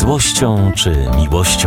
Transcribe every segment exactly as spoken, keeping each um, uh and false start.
złością czy miłością.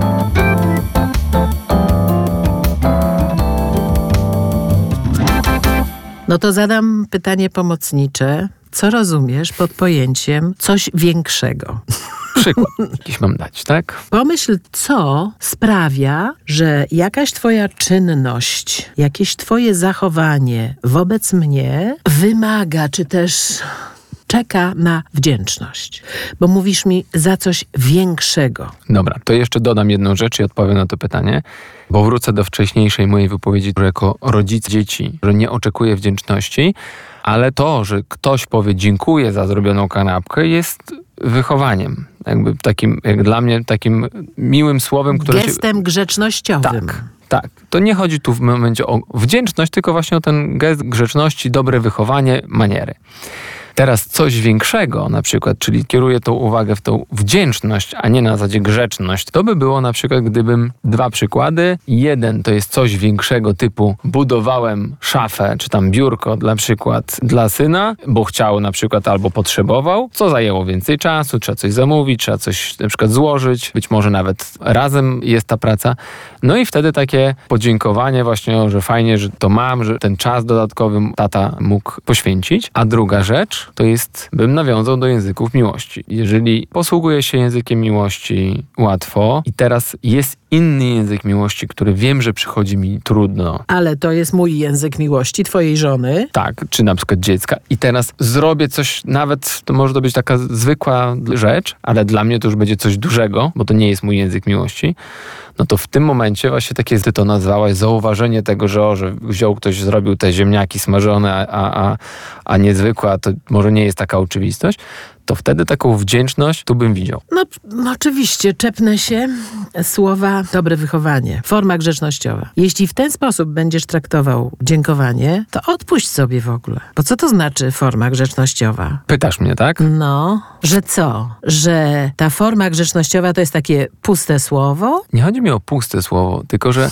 No to zadam pytanie pomocnicze. Co rozumiesz pod pojęciem coś większego? Przykład jakiś mam dać, tak? Pomyśl, co sprawia, że jakaś twoja czynność, jakieś twoje zachowanie wobec mnie wymaga, czy też czeka na wdzięczność. Bo mówisz mi za coś większego. Dobra, to jeszcze dodam jedną rzecz i odpowiem na to pytanie, bo wrócę do wcześniejszej mojej wypowiedzi, że jako rodzic dzieci, że nie oczekuję wdzięczności, ale to, że ktoś powie dziękuję za zrobioną kanapkę, jest wychowaniem. Jakby takim, jak dla mnie, takim miłym słowem, które Gestem się... grzecznościowym. Tak, tak. To nie chodzi tu w momencie o wdzięczność, tylko właśnie o ten gest grzeczności, dobre wychowanie, maniery. Teraz coś większego na przykład, czyli kieruję tą uwagę w tą wdzięczność, a nie na zasadzie grzeczność. To by było na przykład, gdybym dwa przykłady. Jeden to jest coś większego typu budowałem szafę, czy tam biurko na przykład dla syna, bo chciał na przykład albo potrzebował, co zajęło więcej czasu, trzeba coś zamówić, trzeba coś na przykład złożyć, być może nawet razem jest ta praca. No i wtedy takie podziękowanie właśnie, że fajnie, że to mam, że ten czas dodatkowy tata mógł poświęcić. A druga rzecz to jest, bym nawiązał do języków miłości. Jeżeli posługuję się językiem miłości łatwo i teraz jest inny język miłości, który wiem, że przychodzi mi trudno. Ale to jest mój język miłości, twojej żony. Tak, czy na przykład dziecka. I teraz zrobię coś, nawet to może to być taka zwykła rzecz, ale dla mnie to już będzie coś dużego, bo to nie jest mój język miłości. No to w tym momencie właśnie takie, ty to nazwałaś, zauważenie tego, że, o, że wziął ktoś, zrobił te ziemniaki smażone, a, a, a niezwykłe, a to może nie jest taka oczywistość, to wtedy taką wdzięczność tu bym widział. No, no oczywiście, czepnę się słowa dobre wychowanie, forma grzecznościowa. Jeśli w ten sposób będziesz traktował dziękowanie, to odpuść sobie w ogóle. Bo co to znaczy forma grzecznościowa? Pytasz mnie, tak? No, że co? Że ta forma grzecznościowa to jest takie puste słowo? Nie chodzi mi o puste słowo, tylko że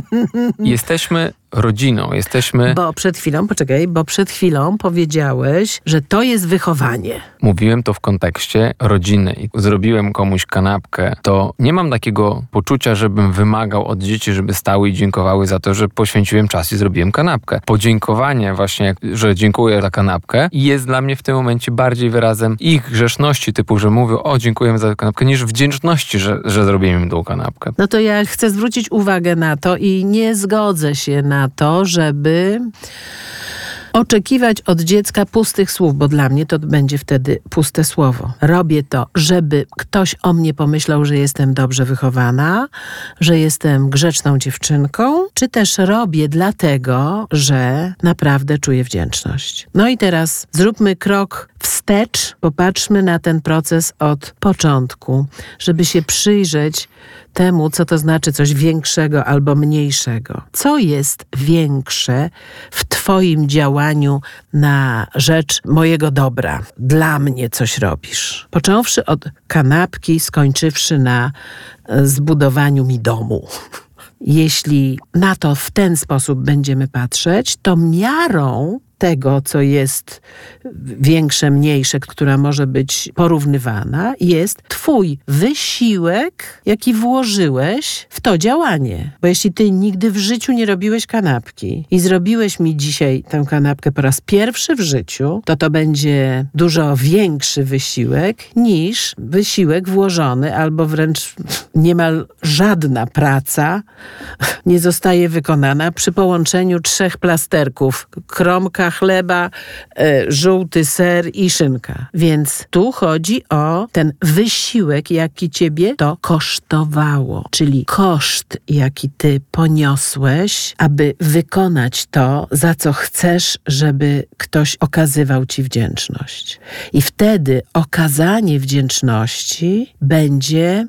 jesteśmy rodziną, jesteśmy... Bo przed chwilą, poczekaj, bo przed chwilą powiedziałeś, że to jest wychowanie. Mówiłem to w kontekście rodziny i zrobiłem komuś kanapkę, to nie mam takiego poczucia, żebym wymagał od dzieci, żeby stały i dziękowały za to, że poświęciłem czas i zrobiłem kanapkę. Podziękowanie właśnie, że dziękuję za kanapkę, jest dla mnie w tym momencie bardziej wyrazem ich grzeszności, typu, że mówią, o, dziękujemy za kanapkę, niż wdzięczności, że, że zrobiłem tą kanapkę. No to ja chcę zwrócić uwagę na to i nie zgodzę się na to, żeby oczekiwać od dziecka pustych słów, bo dla mnie to będzie wtedy puste słowo. Robię to, żeby ktoś o mnie pomyślał, że jestem dobrze wychowana, że jestem grzeczną dziewczynką, czy też robię dlatego, że naprawdę czuję wdzięczność. No i teraz zróbmy krok wstecz, popatrzmy na ten proces od początku, żeby się przyjrzeć temu, co to znaczy coś większego albo mniejszego. Co jest większe w twoim działaniu na rzecz mojego dobra? Dla mnie coś robisz. Począwszy od kanapki, skończywszy na zbudowaniu mi domu. Jeśli na to w ten sposób będziemy patrzeć, to miarą tego, co jest większe, mniejsze, która może być porównywana, jest twój wysiłek, jaki włożyłeś w to działanie. Bo jeśli ty nigdy w życiu nie robiłeś kanapki i zrobiłeś mi dzisiaj tę kanapkę po raz pierwszy w życiu, to to będzie dużo większy wysiłek niż wysiłek włożony, albo wręcz niemal żadna praca nie zostaje wykonana przy połączeniu trzech plasterków. Kromka chleba, e, żółty ser i szynka. Więc tu chodzi o ten wysiłek, jaki ciebie to kosztowało. Czyli koszt, jaki ty poniosłeś, aby wykonać to, za co chcesz, żeby ktoś okazywał ci wdzięczność. I wtedy okazanie wdzięczności będzie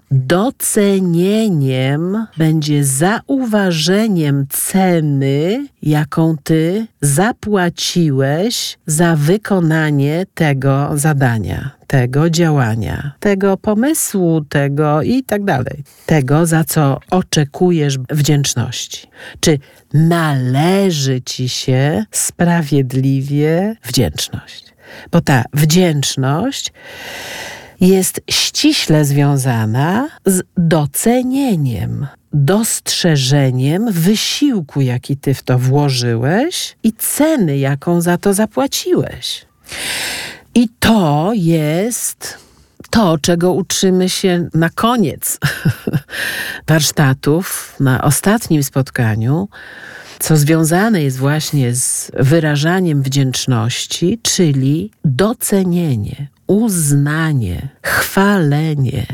docenieniem, będzie zauważeniem ceny, jaką ty zapłaciłeś za wykonanie tego zadania, tego działania, tego pomysłu, tego i tak dalej. Tego, za co oczekujesz wdzięczności. Czy należy ci się sprawiedliwie wdzięczność? Bo ta wdzięczność jest ściśle związana z docenieniem, dostrzeżeniem wysiłku, jaki ty w to włożyłeś i ceny, jaką za to zapłaciłeś. I to jest to, czego uczymy się na koniec warsztatów, na ostatnim spotkaniu, co związane jest właśnie z wyrażaniem wdzięczności, czyli docenienie, uznanie, chwalenie.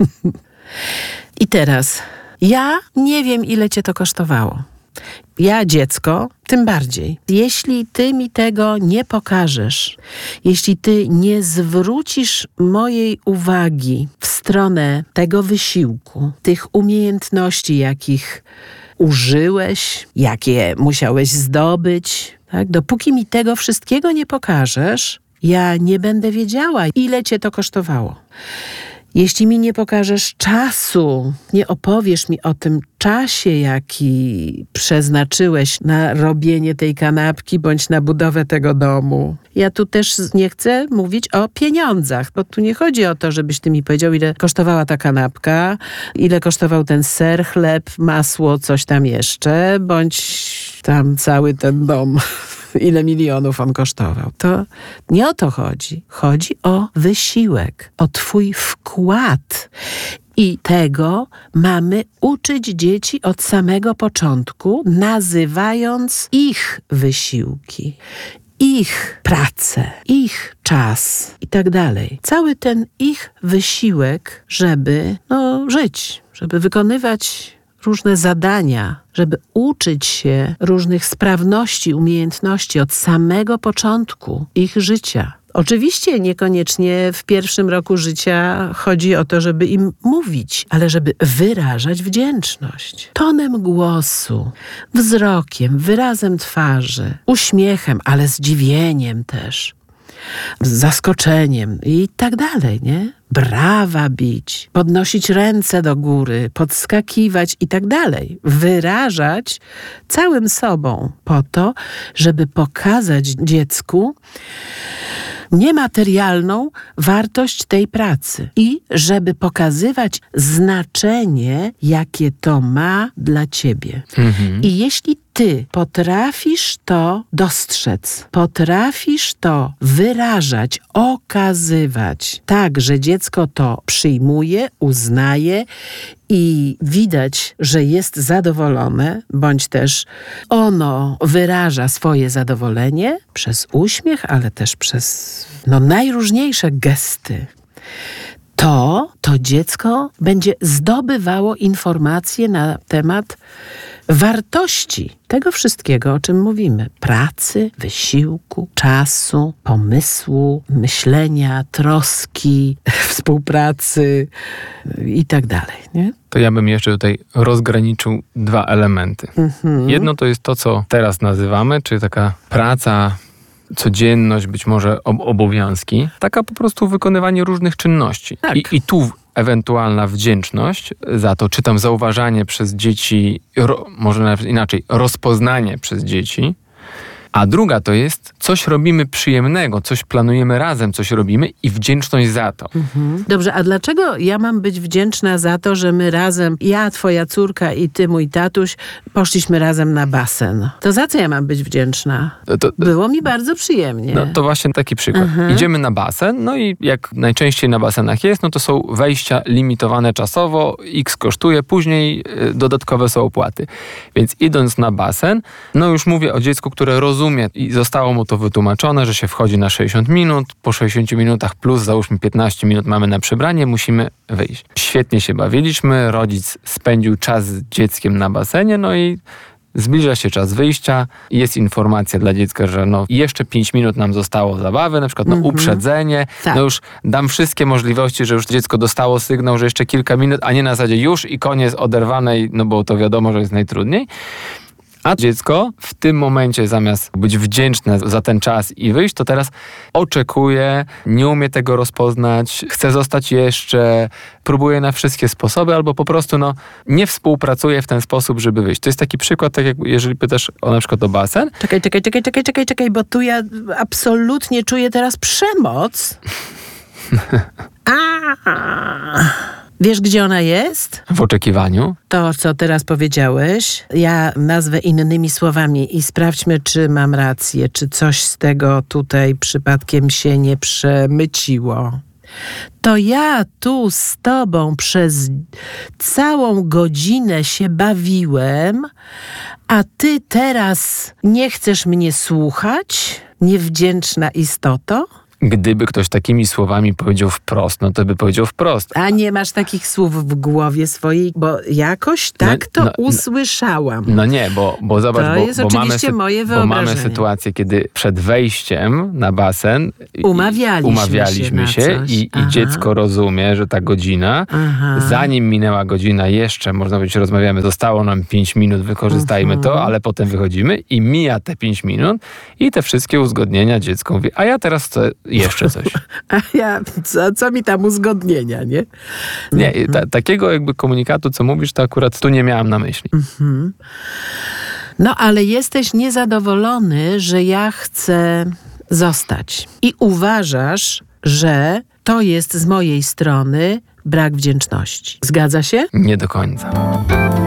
I teraz, ja nie wiem, ile cię to kosztowało. Ja, dziecko, tym bardziej. Jeśli ty mi tego nie pokażesz, jeśli ty nie zwrócisz mojej uwagi w stronę tego wysiłku, tych umiejętności, jakich użyłeś, jakie musiałeś zdobyć, tak? Dopóki mi tego wszystkiego nie pokażesz, ja nie będę wiedziała, ile cię to kosztowało. Jeśli mi nie pokażesz czasu, nie opowiesz mi o tym czasie, jaki przeznaczyłeś na robienie tej kanapki bądź na budowę tego domu. Ja tu też nie chcę mówić o pieniądzach, bo tu nie chodzi o to, żebyś ty mi powiedział, ile kosztowała ta kanapka, ile kosztował ten ser, chleb, masło, coś tam jeszcze, bądź tam cały ten dom. Ile milionów on kosztował. To nie o to chodzi. Chodzi o wysiłek, o twój wkład. I tego mamy uczyć dzieci od samego początku, nazywając ich wysiłki, ich pracę, ich czas i tak dalej. Cały ten ich wysiłek, żeby no, żyć, żeby wykonywać różne zadania, żeby uczyć się różnych sprawności, umiejętności od samego początku ich życia. Oczywiście niekoniecznie w pierwszym roku życia chodzi o to, żeby im mówić, ale żeby wyrażać wdzięczność. Tonem głosu, wzrokiem, wyrazem twarzy, uśmiechem, ale zdziwieniem też, zaskoczeniem i tak dalej, nie? Brawa bić, podnosić ręce do góry, podskakiwać i tak dalej. Wyrażać całym sobą po to, żeby pokazać dziecku niematerialną wartość tej pracy i żeby pokazywać znaczenie, jakie to ma dla ciebie. Mhm. I jeśli ty potrafisz to dostrzec, potrafisz to wyrażać, okazywać, tak, że dziecko to przyjmuje, uznaje i widać, że jest zadowolone, bądź też ono wyraża swoje zadowolenie przez uśmiech, ale też przez no, najróżniejsze gesty, to to dziecko będzie zdobywało informacje na temat wartości tego wszystkiego, o czym mówimy. Pracy, wysiłku, czasu, pomysłu, myślenia, troski, współpracy i tak dalej, nie? To ja bym jeszcze tutaj rozgraniczył dwa elementy. Mhm. Jedno to jest to, co teraz nazywamy, czyli taka praca, codzienność, być może ob- obowiązki. Taka po prostu wykonywanie różnych czynności. Tak. I, I tu ewentualna wdzięczność za to, czy tam zauważanie przez dzieci, ro, może nawet inaczej, rozpoznanie przez dzieci. A druga to jest, coś robimy przyjemnego, coś planujemy razem, coś robimy i wdzięczność za to. Mhm. Dobrze, a dlaczego ja mam być wdzięczna za to, że my razem, ja, twoja córka i ty, mój tatuś, poszliśmy razem na basen? To za co ja mam być wdzięczna? To, to, Było mi bardzo przyjemnie. No to właśnie taki przykład. Mhm. Idziemy na basen, no i jak najczęściej na basenach jest, no to są wejścia limitowane czasowo, X kosztuje, później y, dodatkowe są opłaty. Więc idąc na basen, no już mówię o dziecku, które rozumie i zostało mu to wytłumaczone, że się wchodzi na sześćdziesiąt minut, po sześćdziesięciu minutach plus załóżmy piętnaście minut mamy na przebranie, musimy wyjść. Świetnie się bawiliśmy, rodzic spędził czas z dzieckiem na basenie, no i zbliża się czas wyjścia, jest informacja dla dziecka, że no jeszcze pięć minut nam zostało zabawy, na przykład no mm-hmm. uprzedzenie, tak. No już dam wszystkie możliwości, że już dziecko dostało sygnał, że jeszcze kilka minut, a nie na zasadzie już i koniec oderwanej, no bo to wiadomo, że jest najtrudniej. A dziecko w tym momencie zamiast być wdzięczne za ten czas i wyjść, to teraz oczekuje, nie umie tego rozpoznać, chce zostać jeszcze, próbuje na wszystkie sposoby albo po prostu no, nie współpracuje w ten sposób, żeby wyjść. To jest taki przykład, tak jak jeżeli pytasz o na przykład o basen. Czekaj, czekaj, czekaj, czekaj, czekaj, czekaj, bo tu ja absolutnie czuję teraz przemoc. A, wiesz, gdzie ona jest? W oczekiwaniu. To, co teraz powiedziałeś, ja nazwę innymi słowami i sprawdźmy, czy mam rację, czy coś z tego tutaj przypadkiem się nie przemyciło. To ja tu z tobą przez całą godzinę się bawiłem, a ty teraz nie chcesz mnie słuchać? Niewdzięczna istoto? Gdyby ktoś takimi słowami powiedział wprost, no to by powiedział wprost. A nie masz takich słów w głowie swojej? Bo jakoś tak to no, usłyszałam. No nie, bo, bo zobacz, To bo, jest bo, oczywiście mamy, sy- moje bo mamy wyobrażenie. sytuację, kiedy przed wejściem na basen Umawialiśmy umawialiśmy się się, na coś. i, i Aha. dziecko rozumie, że ta godzina, Aha. zanim minęła godzina jeszcze, można powiedzieć, rozmawiamy, zostało nam pięć minut, wykorzystajmy Mhm. to, ale potem wychodzimy i mija te pięć minut i te wszystkie uzgodnienia dziecko mówi, a ja teraz chcę jeszcze coś. A ja, co, co mi tam uzgodnienia, nie? Nie, ta, takiego jakby komunikatu, co mówisz, to akurat tu nie miałam na myśli. No, ale jesteś niezadowolony, że ja chcę zostać. I uważasz, że to jest z mojej strony brak wdzięczności. Zgadza się? Nie do końca.